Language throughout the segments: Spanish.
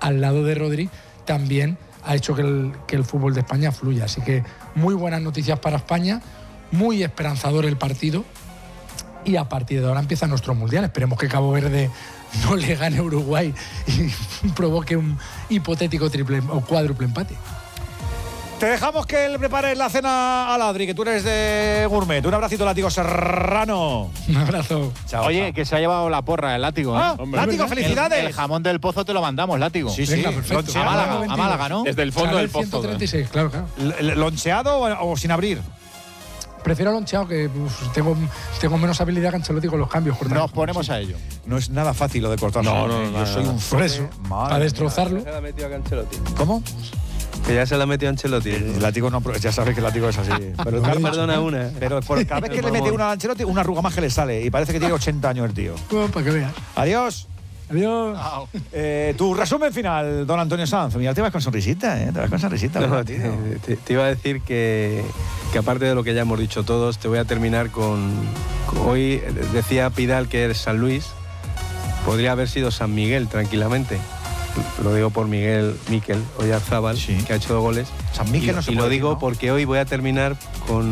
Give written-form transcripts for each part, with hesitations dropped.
al lado de Rodri, también ha hecho que el fútbol de España fluya. Así que muy buenas noticias para España, muy esperanzador el partido, y a partir de ahora empieza nuestro Mundial. Esperemos que Cabo Verde no le gane a Uruguay y provoque un hipotético triple o cuádruple empate. Te dejamos que le prepares la cena a Adri, que tú eres de gourmet. Un abracito, Látigo Serrano. Un abrazo. Chao. Oye, que se ha llevado la porra el Látigo. Látigo, felicidades. El jamón del Pozo te lo mandamos, Látigo. Sí, Venga, sí. perfecto. Loncheado, A Málaga, ¿no? Desde el fondo del pozo. 136, claro. ¿Loncheado o sin abrir? Prefiero loncheado, que tengo menos habilidad que Ancelotti con los cambios. Nos ponemos a ello. No es nada fácil lo de cortar. No, Yo soy un Por eso, para destrozarlo. Se la metió a Ancelotti. ¿Cómo? Que ya se la metió a Ancelotti. El látigo no, ya sabes que el látigo es así. Pero perdona una. Pero cada vez que le mete una a Ancelotti, una arruga más que le sale. Y parece que tiene 80 años el tío. Para que veas. Adiós. Adiós. Tu resumen final, don Antonio Sanz. Mira, te vas con sonrisita, ¿eh? Te vas con sonrisita. No, te iba a decir que aparte de lo que ya hemos dicho todos, te voy a terminar con hoy decía Pidal que es San Luis. Podría haber sido San Miguel tranquilamente. Lo digo por Miquel Oyarzábal, que ha hecho 2 goles. San Miguel no se y puede lo digo decir, ¿no? porque hoy voy a terminar con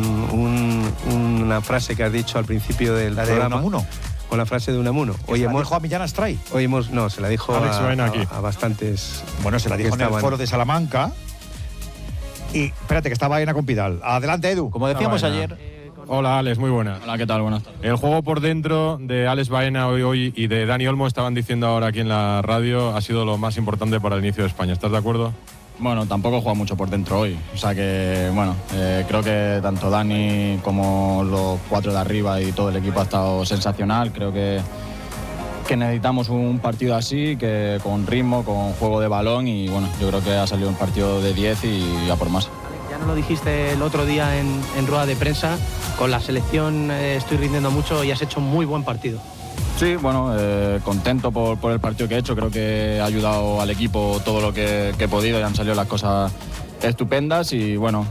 una frase que has dicho al principio del programa. De Unamuno. Con la frase de Unamuno. Hoy se la dijo a Millán Astray. No, se la dijo Alex Baena aquí. a bastantes. Bueno, se la dijo en el foro de Salamanca. Y espérate, que está Baena con Pidal. Adelante, Edu. Como decíamos ayer. Hola, Alex, muy buena. Hola, ¿qué tal? Buenas tardes. El juego por dentro de Alex Baena hoy y de Dani Olmo, estaban diciendo ahora aquí en la radio, ha sido lo más importante para el inicio de España. ¿Estás de acuerdo? Bueno, tampoco juega mucho por dentro hoy. O sea que, bueno, creo que tanto Dani como los 4 de arriba y todo el equipo ha estado sensacional. Creo que necesitamos un partido así, que con ritmo, con juego de balón, y bueno, yo creo que ha salido un partido de 10 y a por más. Ya no lo dijiste el otro día en rueda de prensa, con la selección estoy rindiendo mucho y has hecho un muy buen partido. Sí, bueno, contento por el partido que he hecho. Creo que ha ayudado al equipo todo lo que he podido y han salido las cosas estupendas. Y bueno,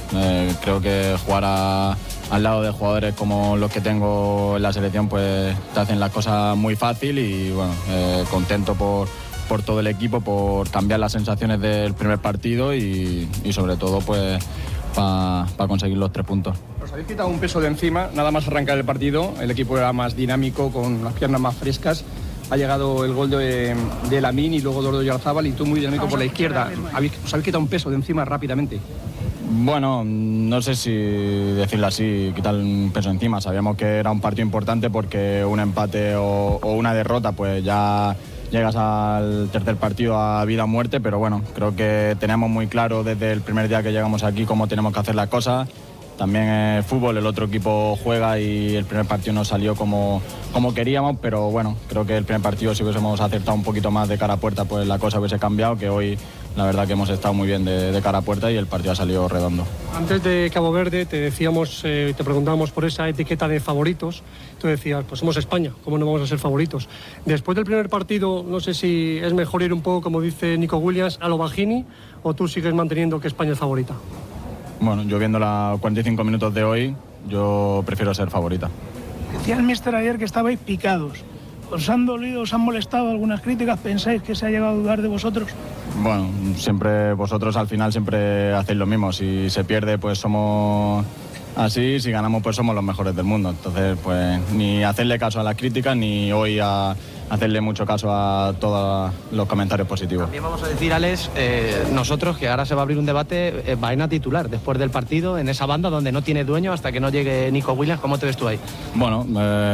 creo que jugar al lado de jugadores como los que tengo en la selección, pues te hacen las cosas muy fácil. Y bueno, contento por todo el equipo, por cambiar las sensaciones del primer partido y sobre todo pues para conseguir los 3 puntos. Os habéis quitado un peso de encima, nada más arrancar el partido, el equipo era más dinámico, con las piernas más frescas. Ha llegado el gol de Lamine y luego de Oyarzábal y tú muy dinámico por la izquierda. Os habéis quitado un peso de encima rápidamente. Bueno, no sé si decirlo así, quitar un peso encima. Sabíamos que era un partido importante porque un empate o una derrota pues ya llegas al tercer partido a vida o muerte, pero bueno, creo que teníamos muy claro desde el primer día que llegamos aquí cómo tenemos que hacer las cosas. También el fútbol, el otro equipo juega y el primer partido no salió como queríamos, pero bueno, creo que el primer partido si hubiésemos acertado un poquito más de cara a puerta, pues la cosa hubiese cambiado, que hoy la verdad que hemos estado muy bien de cara a puerta y el partido ha salido redondo. Antes de Cabo Verde te decíamos, te preguntábamos por esa etiqueta de favoritos. Tú decías, pues somos España, ¿cómo no vamos a ser favoritos? Después del primer partido, no sé si es mejor ir un poco, como dice Nico Williams, a lo Bajini, o tú sigues manteniendo que España es favorita. Bueno, yo viendo los 45 minutos de hoy, yo prefiero ser favorita. Decía el míster ayer que estabais picados. ¿Os han dolido, os han molestado algunas críticas? ¿Pensáis que se ha llegado a dudar de vosotros? Bueno, siempre vosotros al final siempre hacéis lo mismo. Si se pierde, pues somos así. Si ganamos, pues somos los mejores del mundo. Entonces, pues ni hacerle caso a las críticas, ni hoy a hacerle mucho caso a todos los comentarios positivos. También vamos a decir, Alex, nosotros, que ahora se va a abrir un debate, Baena titular después del partido, en esa banda donde no tiene dueño hasta que no llegue Nico Williams. ¿Cómo te ves tú ahí? Bueno,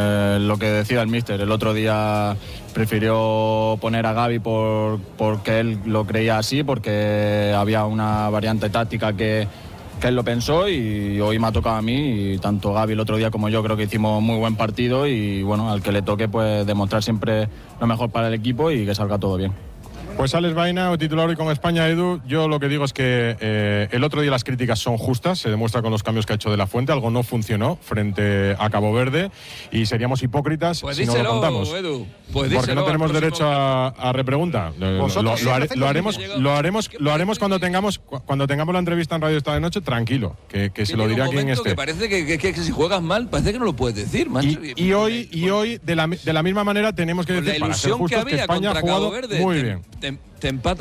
lo que decía el míster, el otro día prefirió poner a Gavi porque él lo creía así, porque había una variante táctica que él lo pensó y hoy me ha tocado a mí, y tanto Gavi el otro día como yo creo que hicimos muy buen partido y bueno, al que le toque pues demostrar siempre lo mejor para el equipo y que salga todo bien. Pues Alex Baena, titular hoy con España, Edu. Yo lo que digo es que el otro día las críticas son justas, se demuestra con los cambios que ha hecho De la Fuente, algo no funcionó frente a Cabo Verde y seríamos hipócritas pues si no lo contamos. Edu, pues porque no tenemos derecho a repregunta. Lo haremos cuando tengamos la entrevista en Radio Esta de Noche, tranquilo, que se lo dirá quien esté. Que parece que si juegas mal, parece que no lo puedes decir, macho. Y hoy de la misma manera tenemos que decir, la ilusión para ser justos, que España ha jugado muy bien. Te empata